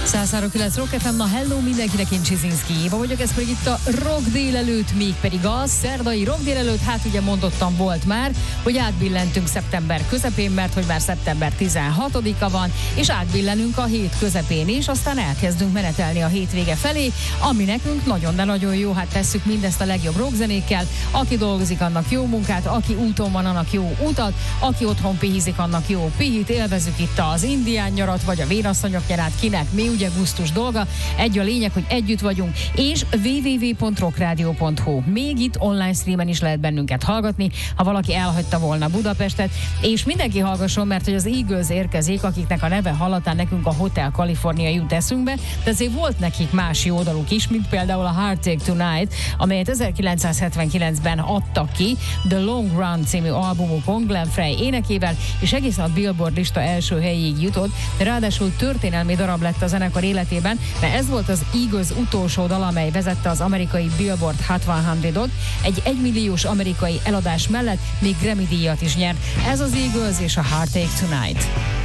103.9 Rock FM, na hello mindenkinek, én Csizinszki Éva vagyok, ez pedig itt a Rock délelőtt, mégpedig a szerdai Rock délelőtt, hát ugye mondottam volt már, hogy átbillentünk szeptember közepén, mert hogy már szeptember 16-a van, és átbillenünk a hét közepén is, aztán elkezdünk menetelni a hétvége felé, ami nekünk nagyon, de nagyon jó, hát tesszük mindezt a legjobb rockzenékkel, aki dolgozik, annak jó munkát, aki úton van, annak jó utat, aki otthon pihizik, annak jó pihit, élvezzük itt az indián nyarat, vagy a vénasszonyok nyarát, kinek mi, ugye gusztus dolga. Egy a lényeg, hogy együtt vagyunk, és www.rockradio.hu. Még itt online streamen is lehet bennünket hallgatni, ha valaki elhagyta volna Budapestet, és mindenki hallgasson, mert hogy az Eagles érkezik, akiknek a neve hallatán nekünk a Hotel California jut eszünkbe, de azért volt nekik más jó daluk is, mint például a Heartache Tonight, amelyet 1979-ben adtak ki, The Long Run című albumukon Glenn Frey énekével, és egészen a Billboard lista első helyéig jutott, de ráadásul történelmi darab lett a zenekar életében, mert ez volt az Eagles utolsó dal, amely vezette az amerikai Billboard Hot 100-ot, egy 1 milliós amerikai eladás mellett még Grammy díjat is nyert. Ez az Eagles és a Heartache Tonight.